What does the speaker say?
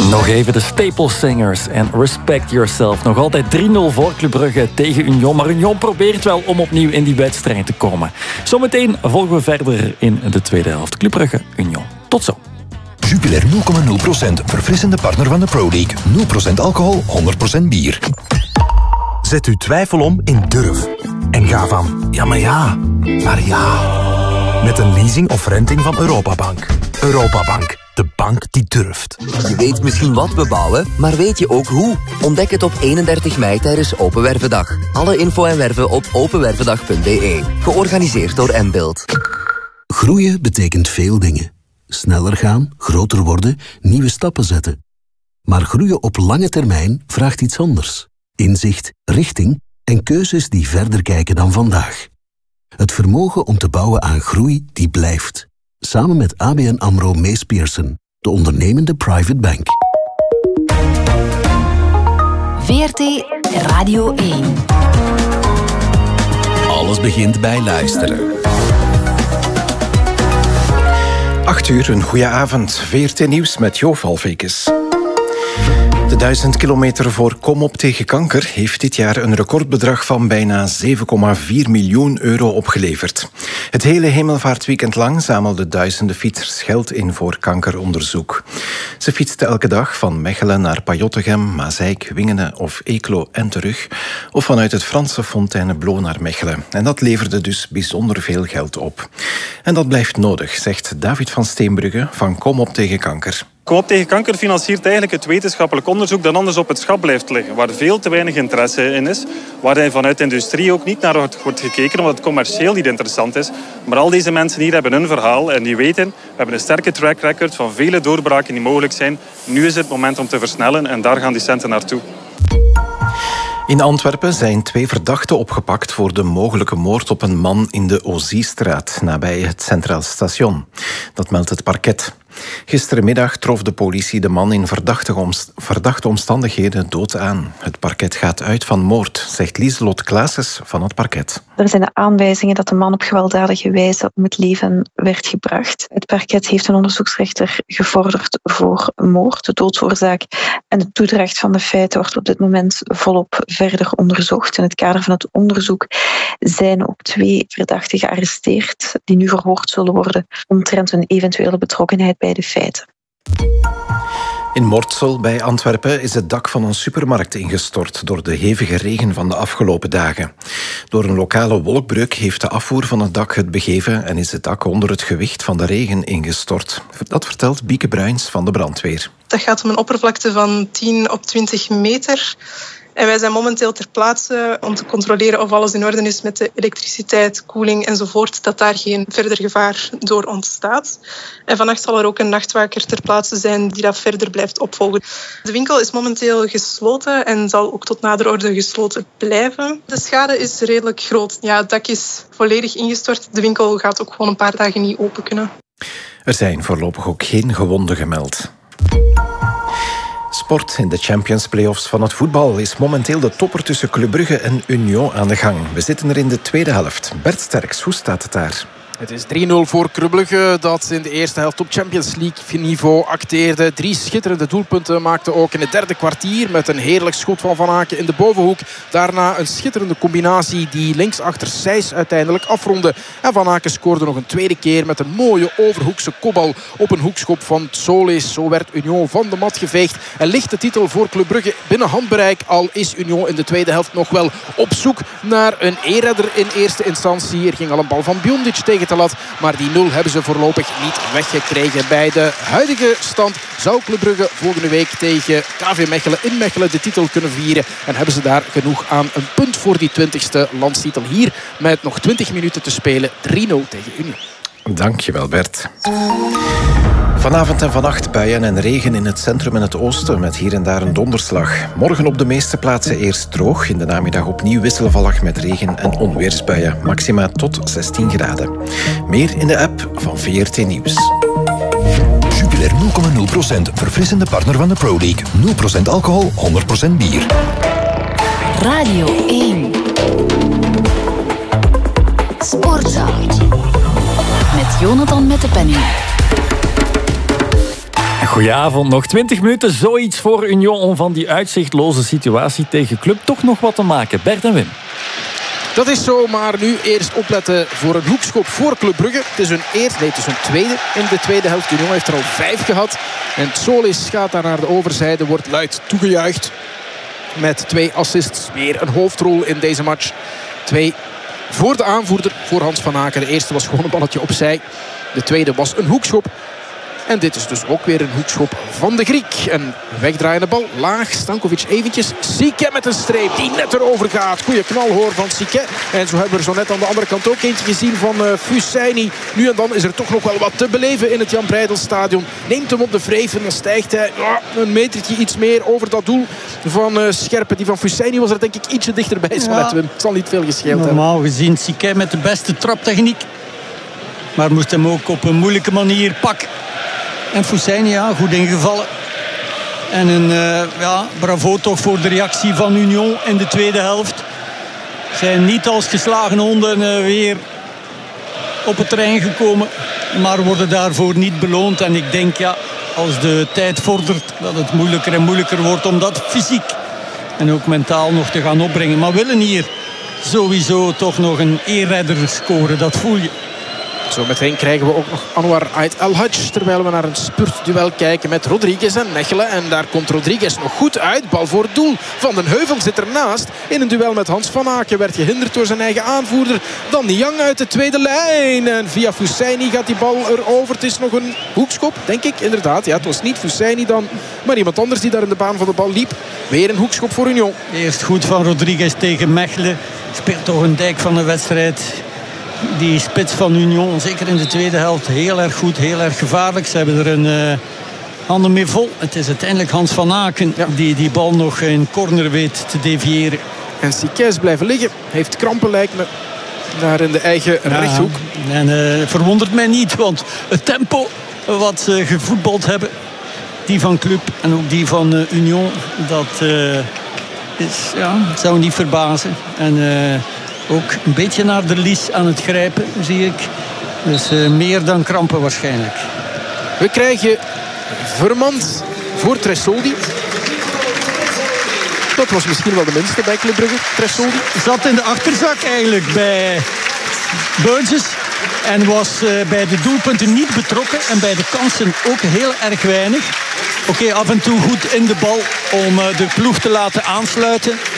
Nog even de Staple Singers en Respect Yourself. Nog altijd 3-0 voor Club Brugge tegen Union. Maar Union probeert wel om opnieuw in die wedstrijd te komen. Zometeen volgen we verder in de tweede helft. Club Brugge, Union. Tot zo. Jupiler 0,0%. Verfrissende partner van de Pro League. 0% alcohol, 100% bier. Zet uw twijfel om in durf. En ga van ja, maar ja, naar ja. Met een leasing of renting van Europabank. Europabank, de bank die durft. Je weet misschien wat we bouwen, maar weet je ook hoe? Ontdek het op 31 mei tijdens Open Wervendag. Alle info en werven op openwervendag.be. Georganiseerd door Mbuild. Groeien betekent veel dingen. Sneller gaan, groter worden, nieuwe stappen zetten. Maar groeien op lange termijn vraagt iets anders. Inzicht, richting en keuzes die verder kijken dan vandaag. Het vermogen om te bouwen aan groei die blijft. Samen met ABN AMRO Mees Pierson, de ondernemende private bank. VRT Radio 1. Alles begint bij luisteren. 8 uur, een goeie avond. VRT Nieuws met Jo Valvekes. De 1000 kilometer voor Kom op tegen kanker heeft dit jaar een recordbedrag van bijna 7,4 miljoen euro opgeleverd. Het hele hemelvaartweekend lang zamelden duizenden fietsers geld in voor kankeronderzoek. Ze fietsten elke dag van Mechelen naar Pajottegem, Mazeik, Wingenen of Eeklo en terug, of vanuit het Franse Fontainebleau naar Mechelen. En dat leverde dus bijzonder veel geld op. En dat blijft nodig, zegt David van Steenbrugge van Kom op tegen kanker. Kom op tegen kanker financiert eigenlijk het wetenschappelijk onderzoek dat anders op het schap blijft liggen, waar veel te weinig interesse in is, waar vanuit de industrie ook niet naar wordt gekeken, omdat het commercieel niet interessant is. Maar al deze mensen hier hebben hun verhaal en die weten, we hebben een sterke track record van vele doorbraken die mogelijk zijn. Nu is het moment om te versnellen en daar gaan die centen naartoe. In Antwerpen zijn 2 verdachten opgepakt voor de mogelijke moord op een man in de Oziestraat, nabij het Centraal Station. Dat meldt het parket. Gisterenmiddag trof de politie de man in verdachte omstandigheden dood aan. Het parket gaat uit van moord, zegt Lieselot Klaases van het parket. Er zijn de aanwijzingen dat de man op gewelddadige wijze om het leven werd gebracht. Het parket heeft een onderzoeksrechter gevorderd voor moord, de doodsoorzaak en de toedracht van de feiten wordt op dit moment volop verder onderzocht. In het kader van het onderzoek zijn ook 2 verdachten gearresteerd die nu verhoord zullen worden omtrent hun eventuele betrokkenheid bij de feiten. In Mortsel bij Antwerpen is het dak van een supermarkt ingestort door de hevige regen van de afgelopen dagen. Door een lokale wolkbreuk heeft de afvoer van het dak het begeven en is het dak onder het gewicht van de regen ingestort. Dat vertelt Bieke Bruins van de brandweer. Dat gaat om een oppervlakte van 10 op 20 meter. En wij zijn momenteel ter plaatse om te controleren of alles in orde is met de elektriciteit, koeling enzovoort, dat daar geen verder gevaar door ontstaat. En vannacht zal er ook een nachtwaker ter plaatse zijn die dat verder blijft opvolgen. De winkel is momenteel gesloten en zal ook tot nader orde gesloten blijven. De schade is redelijk groot. Ja, het dak is volledig ingestort. De winkel gaat ook gewoon een paar dagen niet open kunnen. Er zijn voorlopig ook geen gewonden gemeld. Sport in de Champions Playoffs van het voetbal is momenteel de topper tussen Club Brugge en Union aan de gang. We zitten er in de tweede helft. Bert Sterks, hoe staat het daar? Het is 3-0 voor Club Brugge dat in de eerste helft op Champions League niveau acteerde. 3 schitterende doelpunten maakte ook in het derde kwartier met een heerlijk schot van Van Aken in de bovenhoek. Daarna een schitterende combinatie die linksachter Sijs uiteindelijk afronde. En Van Aken scoorde nog een tweede keer met een mooie overhoekse kopbal op een hoekschop van Solis. Zo werd Union van de mat geveegd en ligt de titel voor Club Brugge binnen handbereik. Al is Union in de tweede helft nog wel op zoek naar een e-redder in eerste instantie. Er ging al een bal van Bjondic tegen de lat, maar die 0 hebben ze voorlopig niet weggekregen. Bij de huidige stand zou Club Brugge volgende week tegen KV Mechelen in Mechelen de titel kunnen vieren en hebben ze daar genoeg aan een punt voor die 20e landstitel. Hier met nog 20 minuten te spelen 3-0 tegen Union. Dankjewel Bert. Vanavond en vannacht buien en regen in het centrum en het oosten met hier en daar een donderslag. Morgen op de meeste plaatsen eerst droog. In de namiddag opnieuw wisselvallig met regen- en onweersbuien. Maxima tot 16 graden. Meer in de app van VRT Nieuws. Jupiler 0,0%. Verfrissende partner van de Pro League. 0% alcohol, 100% bier. Radio 1. Sportzaal. Met Jonathan met de penning. Goedenavond, nog 20 minuten, zoiets voor Union om van die uitzichtloze situatie tegen Club toch nog wat te maken. Bert en Wim. Dat is zo, maar nu eerst opletten voor een hoekschop voor Club Brugge. Het is hun tweede in de tweede helft. Union heeft er al 5 gehad. En Solis gaat daar naar de overzijde, wordt luid toegejuicht. Met 2 assists, weer een hoofdrol in deze match. 2 voor de aanvoerder, voor Hans van Aken. De eerste was gewoon een balletje opzij. De tweede was een hoekschop. En dit is dus ook weer een hoekschop van de Griek. Een wegdraaiende bal, laag. Stankovic eventjes. Sique met een streep die net erover gaat. Goeie knal hoor van Sique. En zo hebben we er zo net aan de andere kant ook eentje gezien van Fussaini. Nu en dan is er toch nog wel wat te beleven in het Jan Breidel-stadion. Neemt hem op de wreef en dan stijgt hij een metertje iets meer over dat doel van Scherpen. Die van Fussaini was er denk ik ietsje dichterbij. Zo net, Wim. Het zal niet veel gescheeld hebben. Normaal gezien Sique met de beste traptechniek. Maar moest hem ook op een moeilijke manier pakken. En Fussaini, goed ingevallen. En een bravo toch voor de reactie van Union in de tweede helft. Zijn niet als geslagen honden weer op het terrein gekomen. Maar worden daarvoor niet beloond. En ik denk, als de tijd vordert, dat het moeilijker en moeilijker wordt om dat fysiek en ook mentaal nog te gaan opbrengen. Maar willen hier sowieso toch nog een eerredder scoren, dat voel je. Zo meteen krijgen we ook nog Anwar Ait El-Hadj. Terwijl we naar een spurtduel kijken met Rodriguez en Mechelen. En daar komt Rodriguez nog goed uit. Bal voor het doel. Van den Heuvel zit ernaast. In een duel met Hans van Aken werd gehinderd door zijn eigen aanvoerder. Dan Niang uit de tweede lijn. En via Fussaini gaat die bal erover. Het is nog een hoekschop, denk ik. Inderdaad, het was niet Fussaini dan. Maar iemand anders die daar in de baan van de bal liep. Weer een hoekschop voor Union. Eerst goed van Rodriguez tegen Mechelen. Speelt toch een dijk van de wedstrijd. Die spits van Union, zeker in de tweede helft, heel erg goed, heel erg gevaarlijk. Ze hebben er een handen mee vol. Het is uiteindelijk Hans van Aken die bal nog in corner weet te deviëren. En Sique is blijven liggen. Heeft krampen, lijkt me, daar in de eigen rechthoek. En verwondert mij niet, want het tempo wat ze gevoetbald hebben, die van Club en ook die van Union, dat zou niet verbazen. En ook een beetje naar de lies aan het grijpen, zie ik. Dus meer dan krampen waarschijnlijk. We krijgen Vermand voor Tressoldi. Dat was misschien wel de minste bij Club Brugge, Tressoldi. Zat in de achterzak eigenlijk bij Burgess. En was bij de doelpunten niet betrokken. En bij de kansen ook heel erg weinig. Oké, af en toe goed in de bal om de ploeg te laten aansluiten.